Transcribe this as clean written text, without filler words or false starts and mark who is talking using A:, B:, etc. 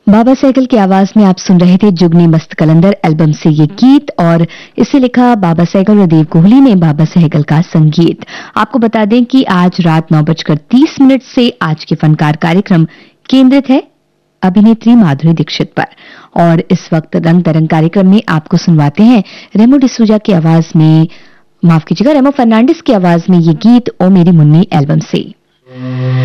A: बाबा सहगल की आवाज में आप सुन रहे थे जुगनी मस्त कलंदर एल्बम से ये गीत, और इसे लिखा बाबा सहगल और देव कोहली ने, बाबा सहगल का संगीत। आपको बता दें कि आज रात 9:30 से आज के फनकार कार्यक्रम केंद्रित है अभिनेत्री माधुरी दीक्षित पर। और इस वक्त रंग तरंग कार्यक्रम में आपको सुनवाते हैं रेमो डिसूजा की आवाज में, माफ कीजिएगा, रेमो फर्नांडिस की आवाज में ये गीत ओ मेरी मुन्नी एल्बम से।